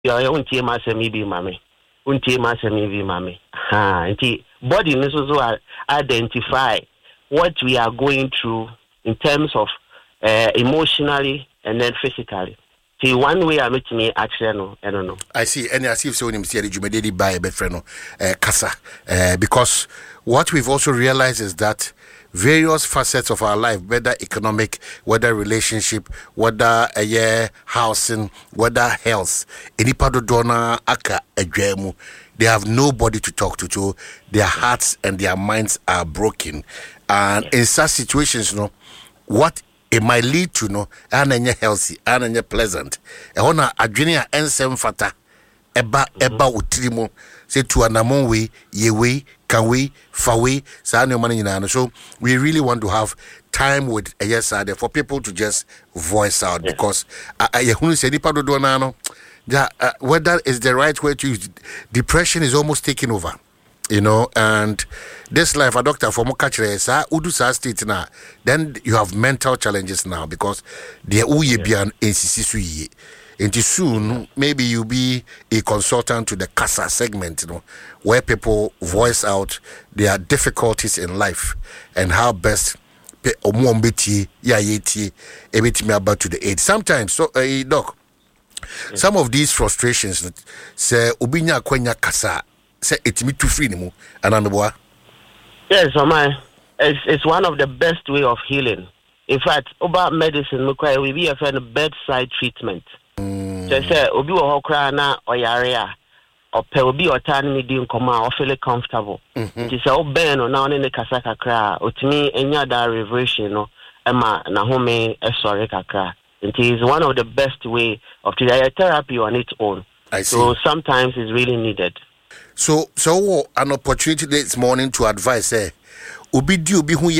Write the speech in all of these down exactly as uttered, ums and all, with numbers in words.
ya untie ma se mi bi mame untie ma se mi bi mame ha nti body ne so so identify what we are going through in terms of uh, emotionally and then physically. See, one way I meet me actually no, I don't know. I see, and I see if so him see the Jumededi by a befriend uh Kasa. Uh, because what we've also realized is that various facets of our life, whether economic, whether relationship, whether uh, yeah, housing, whether health, any part of dona aka ejemu, they have nobody to talk to. So their hearts and their minds are broken, and in such situations, you know, what it might lead to no ananya healthy ananya pleasant e hona adwene a ensem fata eba eba utrimo say to anamon we ye we can we fa we sa no man nyina no. So we really want to have time with a yes side for people to just voice out, yeah. Because ye hunu say nipa do na no ja whether is the right way to use. Depression is almost taking over, you know, and this life a doctor for mokachre sa udu sa state na, then you have mental challenges now because the uye bian nsisi ye. And soon maybe you be a consultant to the Kasa segment, you know, where people voice out their difficulties in life and how best omuombeti ya yeti ebeti me about to the aid. Sometimes so uh, doc, yeah. Some of these frustrations say obinya kwenya kasa say etimi too free nimu ananoboa. Yes, so my it's, it's one of the best way of healing. In fact, about medicine, we be a friend of bedside treatment. Mm. So say obi wo hokra na oyare a ope obi otane ni di nkoma o feel comfortable. It is o ben no na ne kasa kakra otimi enya da reversion no ema na home e sorry kakra. It is one of the best way of therapy on its own. I see. So sometimes it's really needed. So, so an opportunity this morning to advise, eh? Obi di obi hu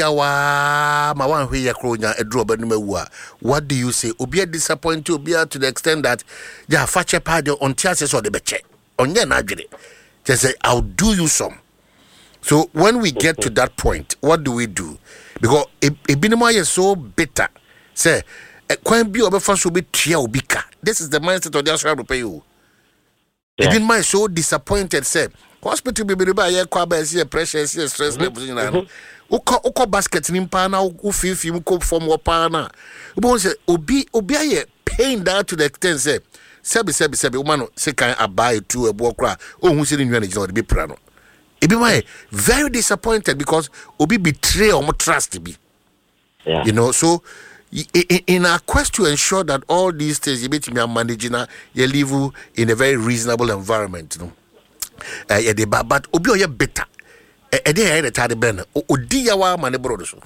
yawa ma wan hwe yakronya edro banumawu. What do you say? Obi disappointed obi to the extent that ya fache pade on tiase so de beche. Onye na adwene. Just say I'll do you some. So when we get to that point, what do we do? Because ebinimo is so bitter. Say kwan bi obefa so be tia obi ka. This is the mindset of the Australian pay you. Even my so disappointed say hospital be be buy kwa ba see pressure see stress levels you know. Uko uko basket ni mpa na u fifi mu ko form wo pa na. Ubo say obi obi aye pain down to the extent say sebi sebi sebi woman say kan abai to e bo kra ohun say ni nwa na jina be pra no. Ebi my very disappointed because obi betray or trust be. Yeah. You know, so in our quest to ensure that all these things you are managing, you live in a very reasonable environment, you know. Uh, yeah, but but obi oye better. E dey here the tade ben. Odi ya wa mane bro so.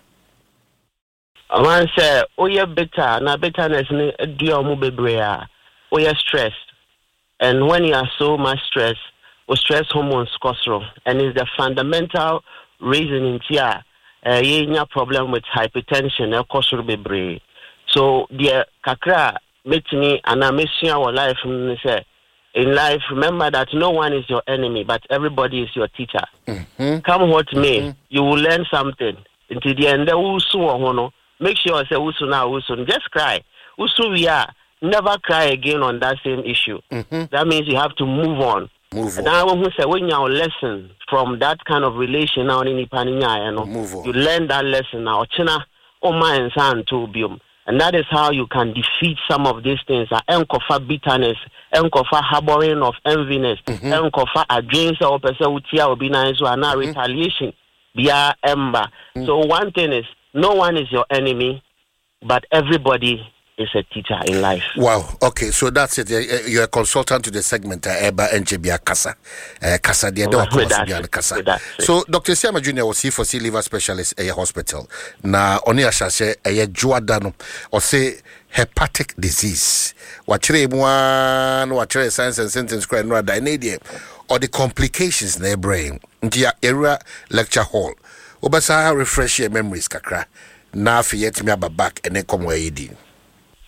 Man say oye better na betterness ni edi omo bebre a oye stressed. And when you are so much stressed, or stress hormones cause, and it's the fundamental reason in here. Uh, you have problem with hypertension, uh, cause be so the kakra make me and I miss our life. In life, remember that no one is your enemy, but everybody is your teacher. Mm-hmm. Come what may, mm-hmm. You will learn something. Until the end, make sure I say usu now usu. Just cry. Usu we are never cry again on that same issue. Mm-hmm. That means you have to move on. Move on. Now, when we say when you lesson from that kind of relation now in Ipaninya, you know, move on. You learn that lesson now. China, oh my and son to bium, and that is how you can defeat some of these things. Enkofa bitterness, enkofa harboring of enviness, enkofa against our person utia obina so and now retaliation. Bia ember. So one thing is, no one is your enemy, but everybody is a teacher in life. Wow. Okay, so that's it. You're a consultant to the segment Eba N J B A Kasa. Kasa the other Kasa. So Doctor Siama Junior was here for C liver specialist at a hospital. Na oni ashase a juadano or say hepatic disease. Wachre one wachre science and sentence cry no dynadium or the complications in their brain. Ntia era lecture hall. Obasa refresh your memories kakra. Na fi yet me back and then come where you did.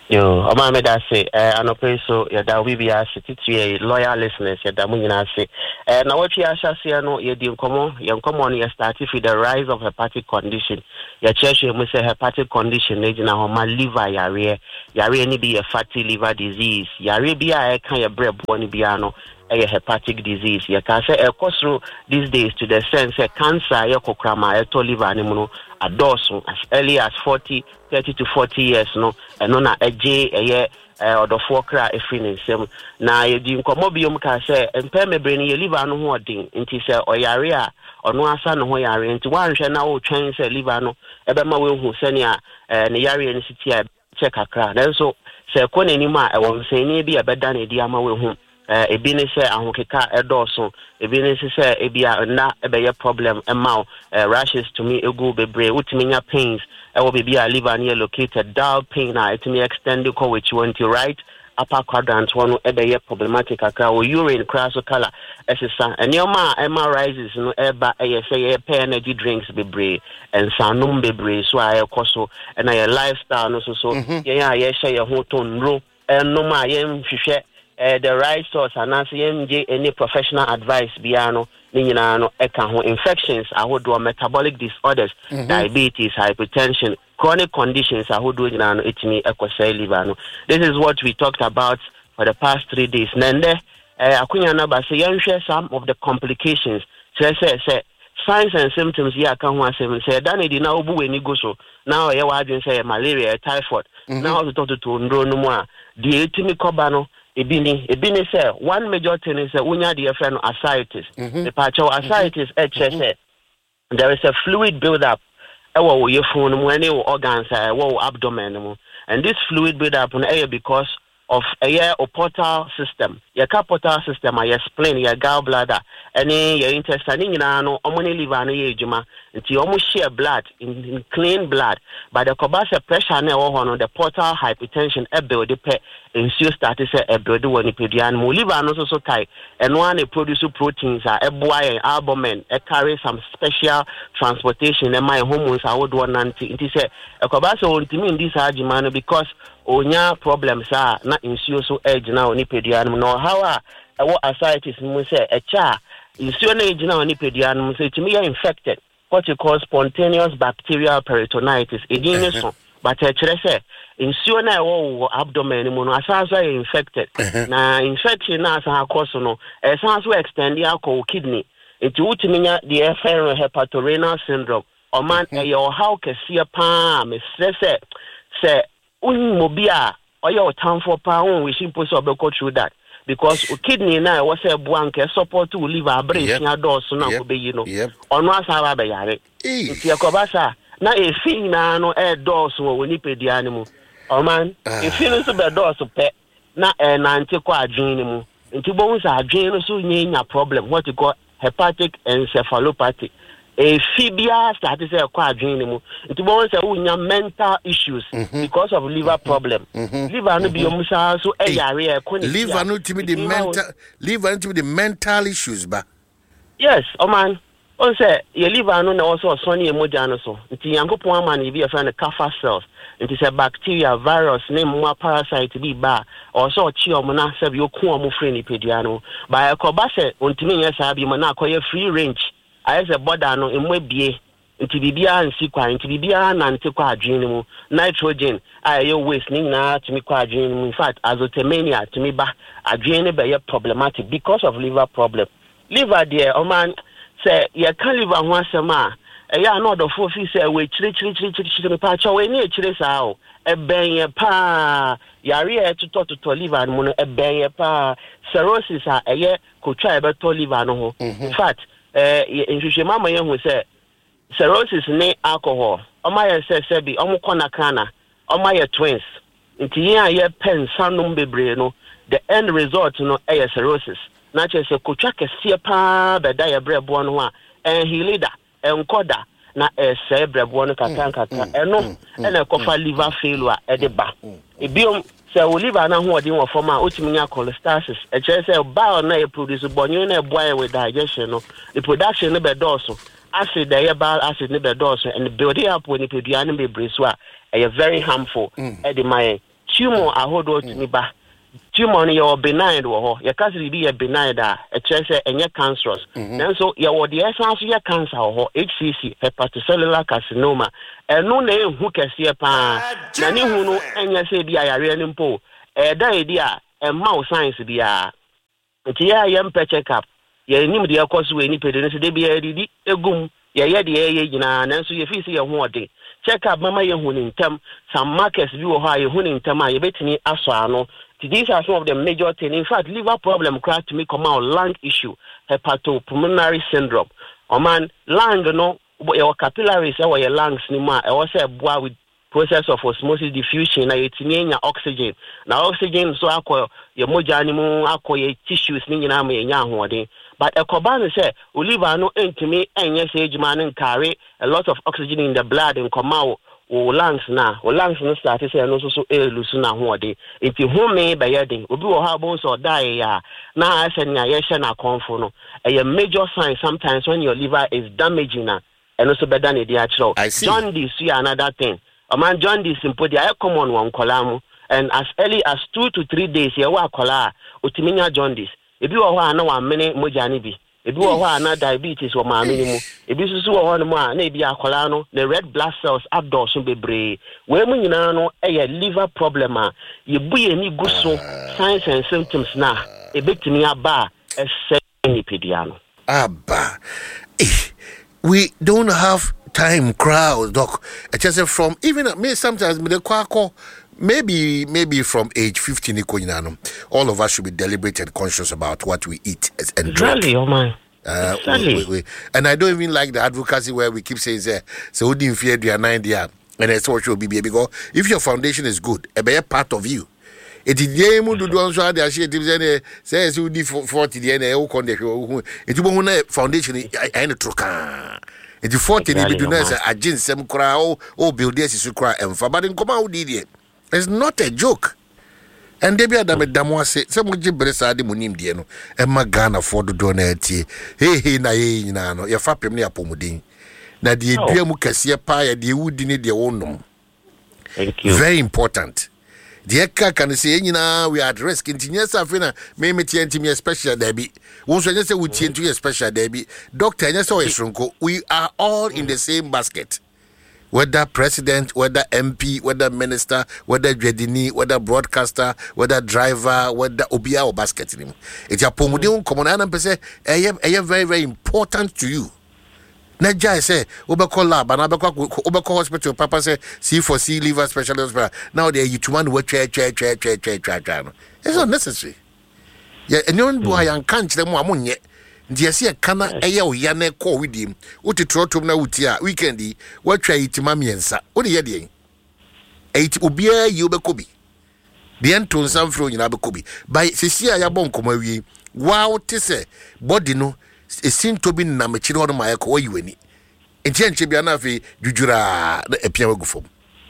Yo, Oma me da say, eh, anope so ya da we be as titi loyal listeners ya da mu nyina say. Eh, na what we asha say no ye di nkomo, ye nkomo no ye start with the rise of hepatic condition. Ya church we say hepatic condition na gina ho ma liver yare, yare ni be a fatty liver disease. Yare bi a e kan ye brebo ni bia no a hepatic disease. Ya ka say e kosro these days to the sense say cancer ye kokra e to liver ni mu no adoso as early as forty, thirty to forty years no eno na eje eye odofo kra efini nsem na yedi nkomo biom ka se empe mebre ni liver no ho odin nti se oyare a ono asa no ho yare nti wanhwe na wo twen se liver no ebe ma we hu se ne a ne yare ni siti a check akra na so se ko nani ma e won se ni bi ebeda na di ama we hu ebi ne se ahokeka edoso ebi ne se ebi a na ebe ye problem ema rashes to me egu bebre utimi nya pains e wo be a liver near located dull pain na it me extend ko which you want to right upper quadrant one ebe ye problematic akra o urine crash color esesa enioma ema rises no eba e say ye pay energy drinks bebre and sanum bebre so aye koso and aye lifestyle no so so ye ya ye share ye ho ton ro enum a ye hwehwe Uh, the right source and as any professional advice biano ninyina no eka ho infections ahodo metabolic disorders mm-hmm. diabetes hypertension chronic conditions ahodo nyina no etimi ekosai liver no. This is what we talked about for the past three days nende uh, akunya na ba say yenhwe some of the complications say say say signs and symptoms ya kan ho asem say dan edi na obu weni go so now ye wa adwen say malaria typhoid mm-hmm. now to to to ndro no mu a de etimi koba no ebini ebini say one major thing is that unya the friend ascites the patch of ascites H S A there is a fluid build up ewo wo yefun mu any organs ewo abdomen mu and this fluid build up na because of a year or portal system your portal system I explain your gallbladder any your intestine nyina no omoni liver no ye ejuma nti omo share blood in, in clean blood but the cobasa pressure na wo no the portal hypertension e build pe ensure start say e build woni pedian mo liver no so so tie and one produce proteins are e boy albumin e carry some special transportation and my hormones are would one nanti nti say e cobasa ontimi in this ajima no because onya problems are na ensure so edge na oni pedian no how a ewo ascites mu say e cha ensure na edge na oni pedian mu say timi infected what you call spontaneous bacterial peritonitis edin so but e kire say ensure na ewo abdomen mu no asanso e infected na infection na asan cause no e asanso extend ya ko kidney eti utimi nya the hepatorenal syndrome o man e yo how kese pa me say say un mobia or your town for pound we should put up go through that because kidney now was a blank support to live a brain yep. Door so now be you know on was how be yare if you kobasa na e fin na no e door so we ni pedi animal o man e fin so be door so pe na e na nti kwa adwen mu nti bo hu sa adwen no so nyenya problem what you call hepatic encephalopathy a fibia started say kwa adwen mu nti bo say unya mental issues mm-hmm. because of liver problem mm-hmm. liver no bi omusa so e yare e ko ni liver no timi the mental liver no timi the mental issues ba yes o man on say your liver no na also sonny emoja no so nti yankopon ama na bi e friend kapha cells nti say bacteria virus ne mo parasite bi ba also chi omo na say bi okun omo free ni pedua no ba e ko ba say ontimi nya sa bi mo na akoye free range I say border no emwebie nti bibia nsi kwa nti bibia na nti kwa adwen mu nitrogen aye waste ni na timi kwa adwen mu in fact azotemania timi ba adwen ne be problematic because of liver problem liver there o man say you can liver ho asema e ya na odofo fi say we chiri chiri chiri chiri chiri me pa cha we ni chiri sa o e ben ye pa yare e to to to liver mu no e ben ye pa cirrhosis a e ye ko twa e be to liver no ho in fact eh nhwehwe mama ye hu say cirrhosis ne alcohol omaye say say bi omukona kana omaye twins nti yen aye pen sanum bebre no the end result no eh cirrhosis na che say kotwa kese pa beda ye brebo no a en hilida en koda na eh say brebo no kaka kaka eno ena kofa liver failure e de ba ebiom say o liver na ho odin wo forma otiminya cholestasis e che say ba na e produce bonyo na e boy with digestion no the production no be doso acid the bile acid no be doso and build it up when it produce be breso a very harmful e de my tumor ahodo to me ba tumor no your benign wo ho your cancer be a benign da e chere say enye cancerous then so your the essence your cancer ho H C C hepatocellular carcinoma eno na ehu kese pa na ni hu no enye say bia yare ni mpo e da e dia e ma science bia nti ya yem pe check up ye nim de akoso we ni pede no se de bia didi egum ye ye de ye gina na so ye fi se ye ho ode check up mama ye hu ni ntam some markets bi wo ha ye hu ni ntam a ye betini aso ano. These are some of the major things. In fact, liver problem crack to me come out lung issue, hepatopulmonary syndrome. Oh man, lung no your capillaries or your lungs ni ma I was a boy with process of osmosis diffusion na yetinya oxygen. Na oxygen so akọ your moja ni mu akọ your tissues ni nyina ma nya ahoden. But a coban say liver no entimi enye say ejuma no carry a lot of oxygen in the blood and come out. O lungs na o lungs no start say no so so e lusu na ho ode enti home be yede obi wo ha bon so die ya na asenya ye hye na konfo no a major sign sometimes when your liver is damaging na and also better than the actual jaundice is another thing a man jaundice simple dey common one kola and as early as two to three days ye wa kola otiminya jaundice ebi wo ho na wa mene moja ni bi ebi wo ho na diabetes wo ma amini mu ebi susu wo ho no mu a na ebi akola no the red blood cells adorso bebre we mu nyina no e liver problem a ye bu ye ni guso signs and symptoms na e betini aba e se ni pediano aba we don't have time crowd doc just from even me sometimes me the kwako maybe maybe from age fifteen all of us should be deliberate and conscious about what we eat and drink. Really, oh man. Uh, we, we, we, and I don't even like the advocacy where we keep saying say so who didn't fear their nine year and it's what should be because if your foundation is good a be part of you it is the aim to do on so they share say say so di forty the na e kon de it bo na foundation I na troka it forty ni be do na say agin sem kra o o build this is kra emfa but in come out di it's not a joke. And they be adam damo say some gibre sade munim die no e ma Ghana for do na tie hey hey na ye nyina no ye fapem na yapomudin na de edua mu kase pa ya de wudi ni de wonom. Thank you. Very important. The eka can say nyina we are at risk intinya safina me me tie ntimi special dabi won so nyese we tie ntimi special dabi doctor nyese o yesronko we are all in the same basket. Whether president, whether M P, whether minister, whether dredini, whether broadcaster, whether driver, whether obia or basket in him. It's a pomodin common and say, I am very, very important to you. Naja say, Obeko lab, and Obeko hospital, Papa say, C for C liver specialist. Now they are you to man who chair, chair, chair, chair, chair, chair. It's not necessary. Yeah, and you don't do I can't them one yet. Dia se kana eye o ya na call with him what trotom na wutia weekendi what try it mamiensa what ye de eight obia yi obekobi de enton sanfro nyina bekobi by sisia ya bon koma wi wow te se body no esinto bi na mechire ho no ma yakọ yi wani enti enche bia na afi jujura na epia wagufom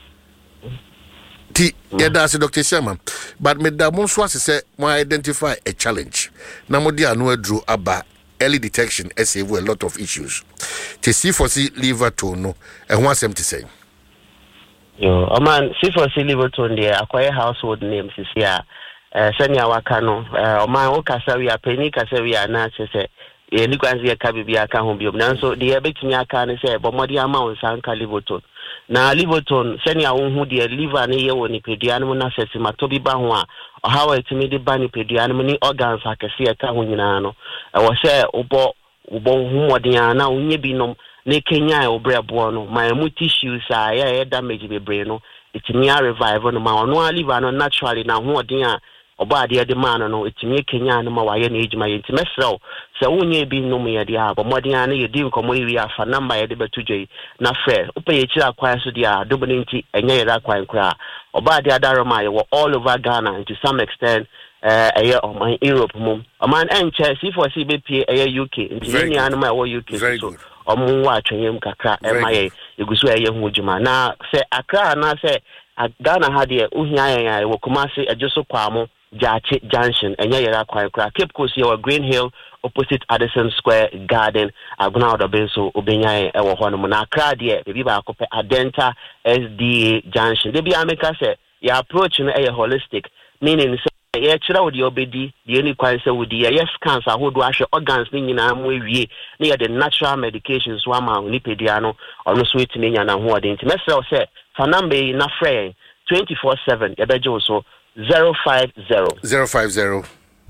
ti ya da se Doctor Sherman but me da mon so ase mo identify a challenge na mo dia no adru aba early detection has saved a lot of issues. To see for see liver tone no and want them to say. Yo, oh man, see for see liver tone there. Acquire household names is here. Uh, Sanya wakano. Uh, oh man, okasa we are penny kasa we are not say. Ye likwanzi ya kabibi ya kahumbi. Nanso the ebit nyaka ne say, but modi ama unsanka liver tone. Na liver tone sanya unhu the liver ne ye woni pediano na sesi matobi bahwa. How it made the bunny pediano many organs I can see a kahunano. I was say obo ubo humodiana unyebinom ne Kenya obre buono. My mu tissues are yeah damage be braino. It's near revival no ma no live no naturally na huodia oba de man no it's me Kenya no ma waye na age my intimesro. So unye bi no me dia but modiana ye di nkomo wi afa number ye de betujei na fair. Upe ye chira kwa so dia dobinti enye ra kwa nkra. Oba de adaroma ye all over Ghana and to some extent uh a year on my Europe mum. A man and Chelsea for C B P a U K in the animal U K so omu wa twem kakra e maye egusu eye hu djuma na se akra na se Ghana ha de uhia yan wo Kumasi ajoso kwamo Jachi Junction enye yera kwan kra Cape Coast ye Green Hill opposite Addison Square Garden aguna odo benso obenya e wo hono na akra de be bi ba akopɛ Adenta S D A Junction de bi ameka se your approach no a holistic meaning say yeah chira wo de obedi the only kwan say wo de yes cancer ahodo ahwe organs ni nyina mo awie na the natural medications wa ma nipedia no ono so etimi nya na ho ode nti mesel say fa number na frɛ twenty-four seven yabeje so zero five zero zero five zero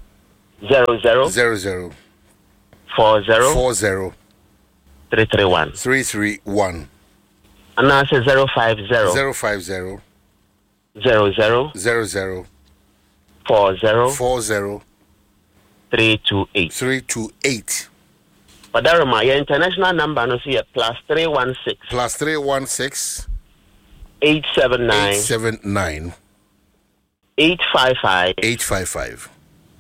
zero zero zero zero four zero four zero three three one three three one and now say zero five zero zero five zero zero zero zero zero four zero four zero three two eight three two eight. But that remind your international number no see plus three one six plus three one six eight seven nine eight seven nine eight five five eight five five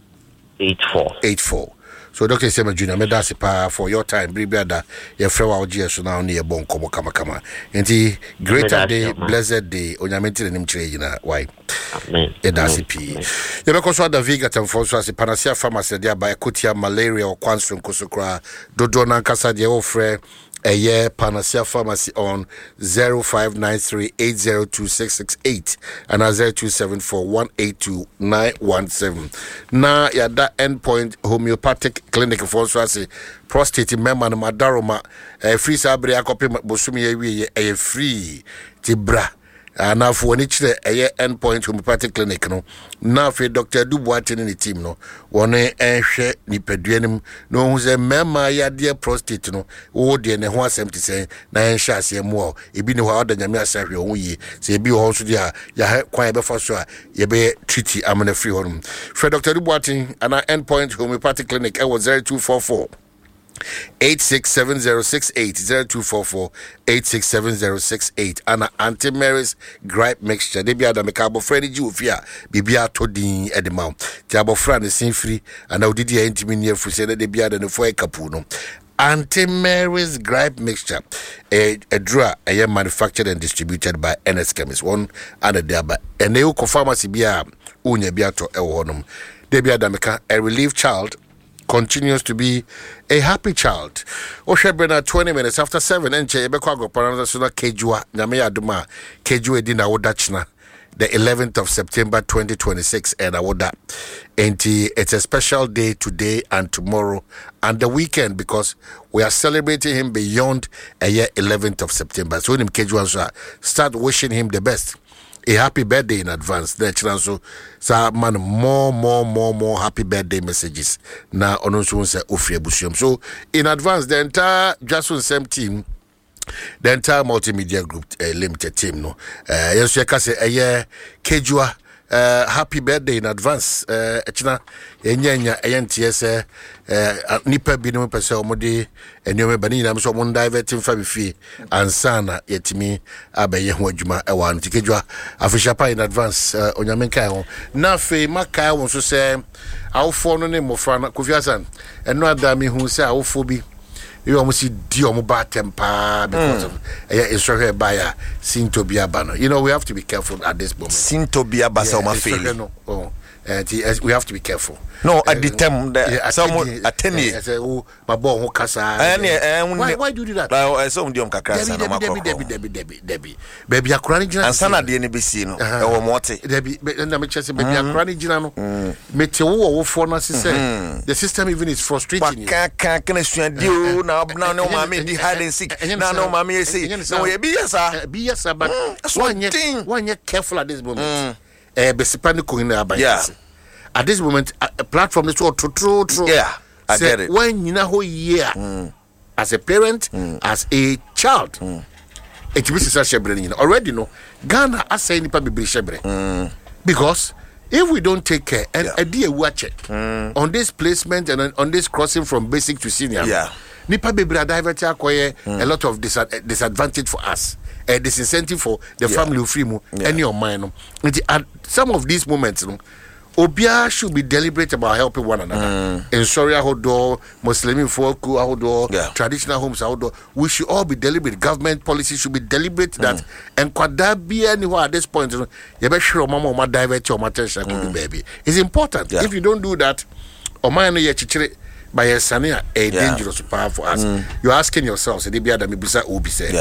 eight four eight four. So Doctor Sema Junior, me that's pa for your time. Bribiada, your friend wa G S now near bon komo kama kama. Enti greater day, blessed day. Onyamenti na nimchire yina. Why? Amen. E that's P. You know, cause what the Viga tam for so as panacea pharmacy there by kutia malaria or kwansun kusukra. Dodo nankasa de ofre. A year Panacea Pharmacy on zero five nine three eight zero two six six eight and a zero two seven four one eight two nine one seven. Now, yeah, that endpoint homeopathic clinic for Swasi prostate member Madaroma a free sabre a copy Bosumi a free Tibra. And now for each a endpoint homeopathic clinic no now for Doctor Dubois in the team no one and share ni peduanum no who's a member ya dear prostate no oh dear ne ho seventy say na en sha se mo e bi ne ho oda nyame asahwe ho yi se bi ho so dia ya kwan be for so a ye be treaty amana free honum for Doctor Dubois and endpoint homeopathic clinic e was zero two four four eight six seven zero six eight zero two four four eight six seven zero six eight and Auntie Mary's gripe mixture. They be ada me cabo Freddy Jufia bibia to din edema. Jabo Fran is sin free and I did the intimi near for say that they be ada no for kapuno. Auntie Mary's gripe mixture, a a draw a year manufactured and distributed by N S Chemist one and a derba. And they ko pharmacy bia unya bia to e wonum. They be ada me a relief child continues to be a happy child. Oshebena twenty minutes after seven and Chebekwago Paranasuna Kejua Namea Duma Kejua Dina Wodachna the eleventh of September twenty twenty-six and Awoda. And it's a special day today and tomorrow and the weekend because we are celebrating him beyond a year eleventh of September. So him Kejua start wishing him the best. A happy birthday in advance. Then so so man more more more more happy birthday messages. Now on so say ofre busium. So in advance the entire Jason same team, the entire multimedia group uh, limited team no. Uh yes you can say a year Kejua uh happy birthday in advance. Uh echina enya enya enti say uh nipa bi no pese omode enyo bani na so mon diverting fa bi ansana yetimi abaye ho adwuma e wa ntikejwa afishapa in advance uh, onyamenka ho na fe maka won so say awfo no ne mofra na kofiasan eno adami hu say awfo bi you almost see di omo ba tempa because mm. of uh, Israel by Sintobia Bano. You know we have to be careful at this moment. Sintobia Basa ma fail. Oh. Uh, we have to be careful. No, uh, at the time, yeah, someone attending. I say, oh, my boy, who casa? Why, why do you do that? I saw Diom Kakasa. Debbie, Debbie, Debbie, Debbie, Debbie, baby, a chronic and Sana the N B C, no, or Morty. Debbie, and I'm just baby, a chronic general. Meteo for us, the system even is frustrating. Can't can you now? Now, no, mammy, the hide and seek. Now, no, mammy, say, no, be yes, be yes, but one thing, one year careful at this moment. Eh, besipani kuhina abayasi. Yeah. At this moment, a, a platform is true, true, true. Yeah, I get it. When you know who year, mm. as a parent, mm. as a child, mm. it means it's a already know Ghana as saying nipa bibiri shebre because if we don't take care and a dear watch it mm. on this placement and on, on this crossing from basic to senior, yeah, nipa bibiri divert acquire a lot of dis- disadvantage for us. A disincentive for the yeah. family of free mu yeah. any of mine. At some of these moments, no, Obia should be deliberate about helping one another. Mm. In Soria Hodo, Muslim folk Hodo, yeah. traditional homes Hodo. We should all be deliberate. Government policy should be deliberate mm. that and could that be anywhere at this point, you better sure mama ma divert your attention to baby. It's important. Yeah. If you don't do that, or my no chichire by a sania a dangerous power for us. Mm. You're asking yourself, say they be ada me bisa obi say.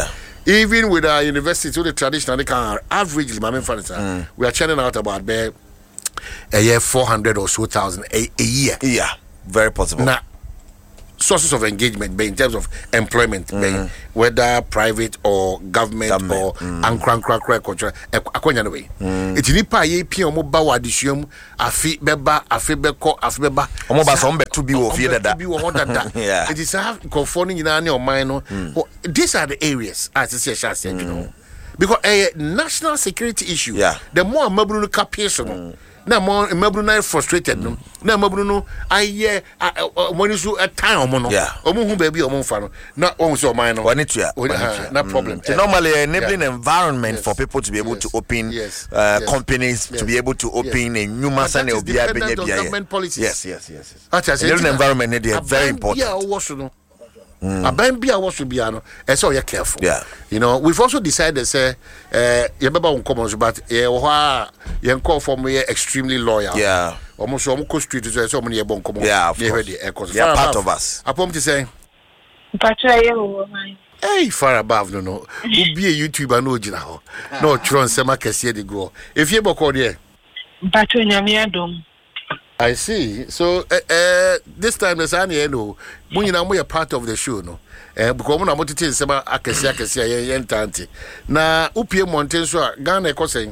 even with our university, so the traditional, they can averagely, my main friend, mm. we are churning out about there a year four hundred or so thousand a, a year. Yeah, very possible. Now, sources of engagement, in terms of employment, mm. whether private or government, government. or ankran kran kran culture, akonya no way. It ni pa ye pi omo ba wadisuam afi beba afi beko afi beba. Omo ba so mbe to bi wo fie dada. Bi wo dada. Yeah. It is have conforming nyina ne oman no. These are the areas as I say sha say you know. Because a national security issue. Yeah. The more mabru no capation no. Na mo mabru na frustrated no na mabru no aye money so a time omo no omo hu ba bi omo fa no na omo so oman no wani tua na problem. So normally enabling yeah. environment yes. for people to be able yes. to open yes. uh, yes. companies yes. to be able to open yes. a new mass and obi abenya bia government policies. Yes yes yes yes enabling environment they are very important. Mm. Aban bia was to be ano so you're careful. Yeah. You know, we've also decided say uh you remember on commons but yeah uh, you call for me extremely loyal. Yeah. Almost almost street to so many bon common. Yeah, of course. They are part of us. Upon to say Patra you man. Hey, far above no no. Who be a YouTuber no jina ho. No tron sema kese de go. If you boko there. Patra nyame adom. I see. So uh, uh, this time the sun you know, when you are part of the show, no. Uh, because when I'm to tell you about akesi akesi aye yen tanti. Na upie mountain so Ghana ko saying.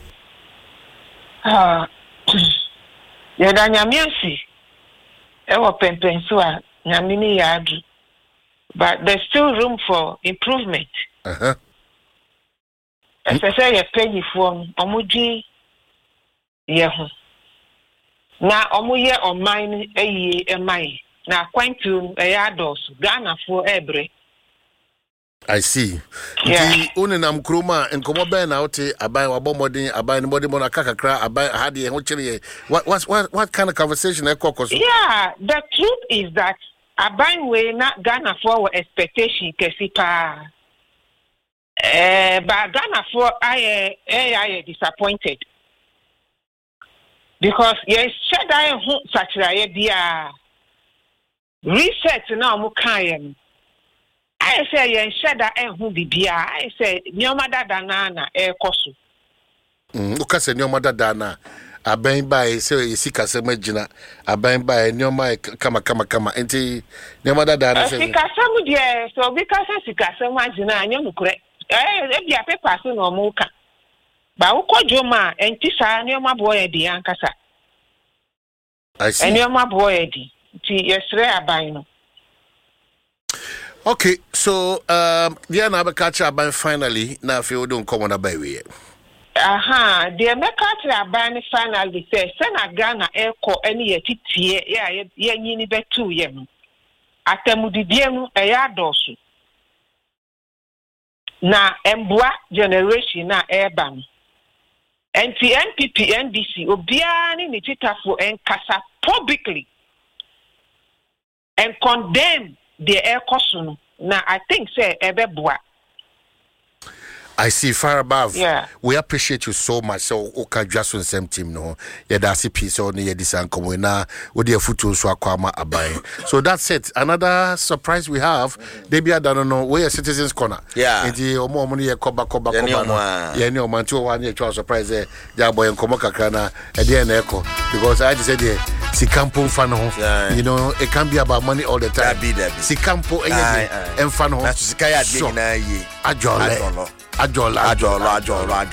Ah. Ya da nyame asi. E wo pempen so a nyame ni ya adu. But there's still room for improvement. Uh-huh. As I say, you pay for omudi ye ho. Na omuye on mine eye emai na kwantu eyados Ghana for ebre. I see. Yeah. The unenam kroma enkomo be na ote aban wabomodin aban nobody mo na kakakra aban hade ho kire what what what what kind of conversation e kokoso? Yeah, the truth is that aban we na Ghana for expectation kesi pa. Eh but Ghana for I I disappointed. Because yes, said I who such a idea. Research now mukayem. I say yen said I who be bia. I say nyomada dana e kosu. Mm, ukase nyomada dana. Aben by say sika sema jina. Aben by nyoma kama kama kama. Enti nyomada dana say. Sika sema die so because sika sema jina nyomu kure. Eh e bia paper so no muka. Ba ukojo ma enti sa nyoma boy di ankasa. I see. Nyoma boy di. Ti yesre aban no. Okay, so um the na catch aban finally na fe odon come on abai we. Aha, the catch aban finally say sena Ghana eko eni yetitie ya ye nyini betu yem. Atemudidie mu eya dosu. Na embua generation na urban. And the N P P N D C obiani ni titafo enkasa publicly and condemn the air costume. Now I think say ebebua. I see far above. Yeah. We appreciate you so much. So okay, just on the same team, no. Yeah, that's a piece on the this and come na with the photo so akwama abai. So that's it. Another surprise we have. They be I don't know where a citizens corner. Yeah. The omo money koba koba koba. Yeah, no man two one year surprise there. Ja boy nkomo kakra na e dey na eko because I just said there Sikampo mfano. You know, it can be about money all the time. That be that. Sikampo enye mfano. Na sikaya de na yi. Ajole. Ajola, ajola, ajola, ajola.